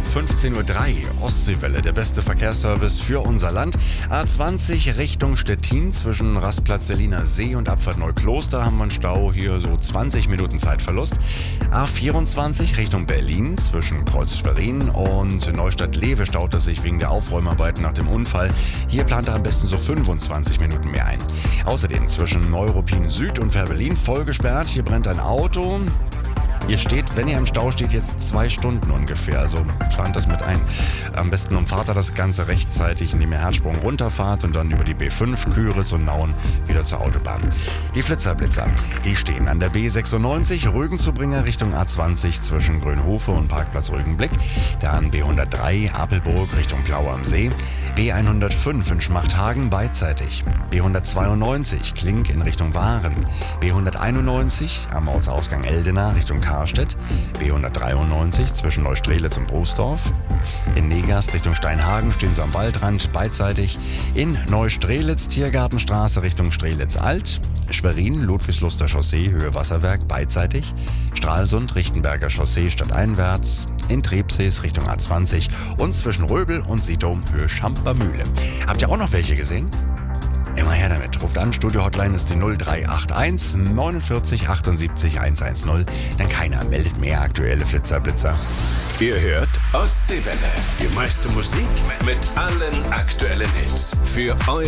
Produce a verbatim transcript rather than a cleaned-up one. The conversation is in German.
fünfzehn Uhr drei, Ostseewelle, der beste Verkehrsservice für unser Land. A zwanzig Richtung Stettin zwischen Rastplatz Seliner See und Abfahrt Neukloster haben wir einen Stau, hier so zwanzig Minuten Zeitverlust. A vierundzwanzig Richtung Berlin zwischen Kreuz Schwerin und Neustadt-Lewe staut es sich wegen der Aufräumarbeiten nach dem Unfall. Hier plant er am besten so fünfundzwanzig Minuten mehr ein. Außerdem zwischen Neuruppin Süd und Fehrbellin voll gesperrt. Hier brennt ein Auto. Ihr steht, wenn ihr im Stau steht, jetzt zwei Stunden ungefähr, also plant das mit ein. Am besten umfahrt ihr das Ganze rechtzeitig, indem ihr Herzsprung runterfahrt und dann über die B fünf Küritz und Nauen wieder zur Autobahn. Die Flitzerblitzer, die stehen an der B sechsundneunzig, Rügenzubringer Richtung A zwanzig zwischen Grünhofe und Parkplatz Rügenblick. Dann B hundertdrei, Apelburg Richtung Plau am See. B hundertfünf in Schmachthagen beidseitig. B hundertzweiundneunzig, Klink in Richtung Waren. B hunderteinundneunzig am Ortsausgang Eldena Richtung Karstedt. B hundertdreiundneunzig zwischen Neustrelitz und Broßdorf. In Negast Richtung Steinhagen stehen sie am Waldrand beidseitig. In Neustrelitz Tiergartenstraße Richtung Strelitz Alt. Schwerin Ludwigsluster Chaussee Höhe Wasserwerk beidseitig. Stralsund Richtenberger Chaussee stadteinwärts. In Trebsees Richtung A zwanzig und zwischen Röbel und Siedom Höhe Schampermühle. Habt ihr auch noch welche gesehen? Immer her damit. Ruft an, Studio-Hotline ist die null drei acht eins neunundvierzig achtundsiebzig hundertzehn. Denn keiner meldet mehr aktuelle Flitzerblitzer. Ihr hört Ostseewelle. Die meiste Musik mit allen aktuellen Hits. Für euer